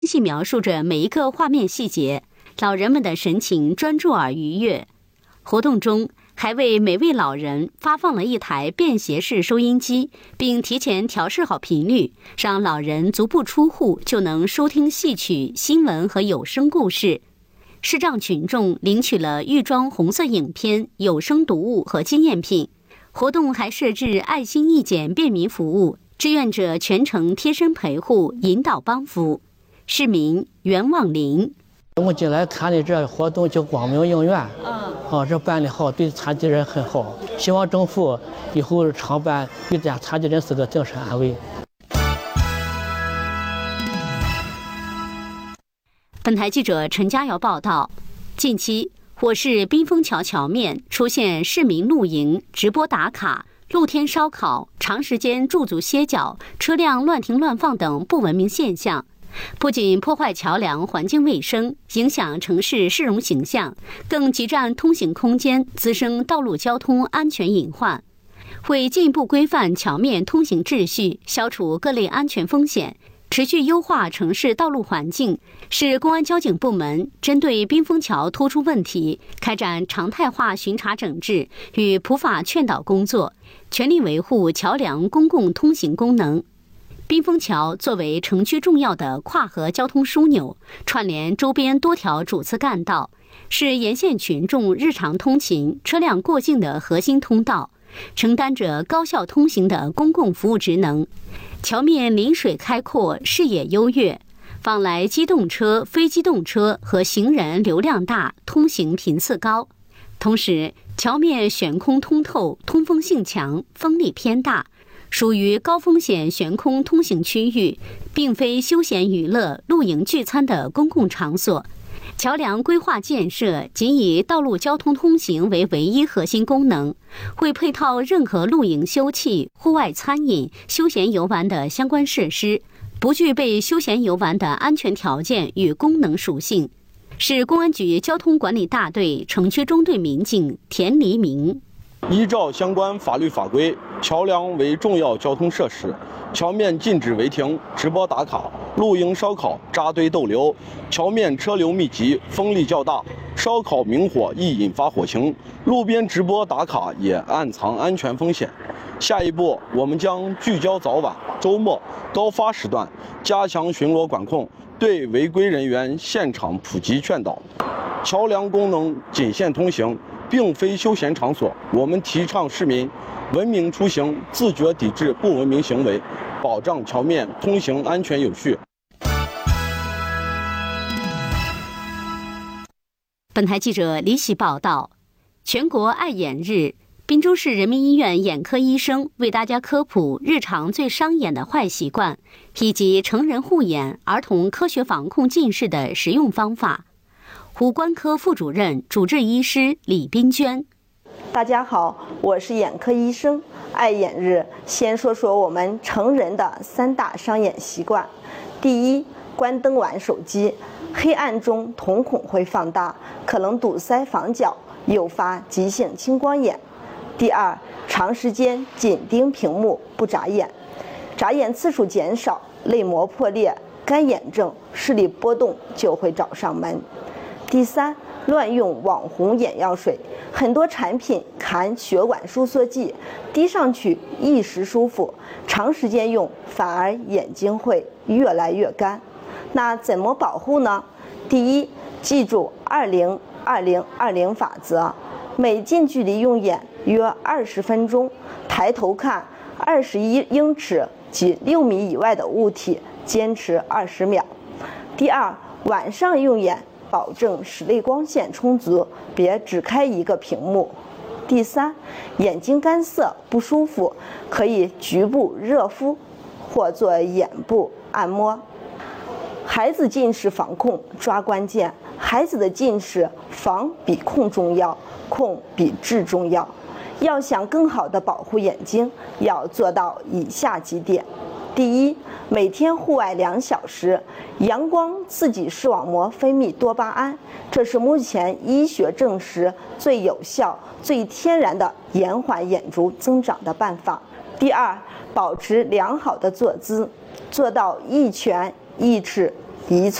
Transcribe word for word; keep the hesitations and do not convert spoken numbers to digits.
细描述着每一个画面细节，老人们的神情专注而愉悦。活动中还为每位老人发放了一台便携式收音机，并提前调试好频率，让老人足不出户就能收听戏曲、新闻和有声故事。视障群众领取了预装红色影片、有声读物和纪念品。活动还设置爱心义检便民服务，志愿者全程贴身陪护、引导帮扶。市民袁望林， 我们进来看的这活动叫光明应援， 嗯， 哦，这办的好，对残疾人很好。希望政府以后常办，对这残疾人是个精神安慰。 本台记者陈佳瑶报道，近期火势滨丰桥桥面出现市民露营、直播打卡、露天烧烤、长时间驻足歇脚、车辆乱停乱放等不文明现象，不仅破坏桥梁环境卫生，影响城市市容形象，更挤占通行空间，滋生道路交通安全隐患。为进一步规范桥面通行秩序，消除各类安全风险，持续优化城市道路环境，市公安交警部门针对滨丰桥突出问题，开展常态化巡查整治与普法劝导工作，全力维护桥梁公共通行功能。滨丰桥作为城区重要的跨河交通枢纽，串联周边多条主次干道，是沿线群众日常通勤、车辆过境的核心通道，承担着高效通行的公共服务职能。桥面临水开阔，视野优越，往来机动车、非机动车和行人流量大，通行频次高。同时，桥面悬空通透，通风性强，风力偏大，属于高风险悬空通行区域，并非休闲娱乐、露营聚餐的公共场所。桥梁规划建设仅以道路交通通行为唯一核心功能，会配套任何露营休憩、户外餐饮、休闲游玩的相关设施，不具备休闲游玩的安全条件与功能属性。市公安局交通管理大队城区中队民警田黎明， 依照相关法律法规，桥梁为重要交通设施，桥面禁止违停、直播打卡、露营烧烤、扎堆逗留。桥面车流密集，风力较大，烧烤明火易引发火情，路边直播打卡也暗藏安全风险。下一步，我们将聚焦早晚、周末高发时段，加强巡逻管控，对违规人员现场普及劝导。桥梁功能仅限通行，并非休闲场所。我们提倡市民文明出行，自觉抵制不文明行为，保障桥面通行安全有序。 本台记者李喜报道，全国爱眼日，滨州市人民医院眼科医生为大家科普日常最伤眼的坏习惯，以及成人护眼、儿童科学防控近视的实用方法。湖关科副主任、主治医师李冰娟。 大家好，我是眼科医生。爱眼日，先说说我们成人的三大伤眼习惯。第一，关灯玩手机，黑暗中瞳孔会放大，可能堵塞房角，诱发急性青光眼。第二，长时间紧盯屏幕不眨眼，眨眼次数减少，泪膜破裂、干眼症、视力波动就会找上门。第三，乱用网红眼药水，很多产品含血管收缩剂，滴上去一时舒服，长时间用反而眼睛会越来越干。那怎么保护呢？第一，记住二零二零二零法则，每近距离用眼约二十分钟，抬头看二十一英尺及六米以外的物体，坚持二十秒。第二，晚上用眼，保证室内光线充足，别只开一个屏幕。第三，眼睛干涩不舒服，可以局部热敷或做眼部按摩。孩子近视防控抓关键，孩子的近视防比控重要，控比治重要。要想更好地保护眼睛，要做到以下几点。第一，每天户外两小时，阳光刺激视网膜分泌多巴胺，这是目前医学证实最有效、最天然的延缓眼轴增长的办法。第二，保持良好的坐姿，做到一拳一尺第一